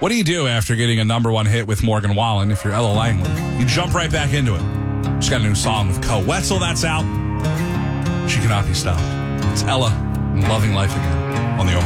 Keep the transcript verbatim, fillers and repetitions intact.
What do you do after getting a number one hit with Morgan Wallen if you're Ella Langley? You jump right back into it. She's got a new song with Co Wetzel that's out. She Cannot Be Stopped. It's Ella and Loving Life Again on the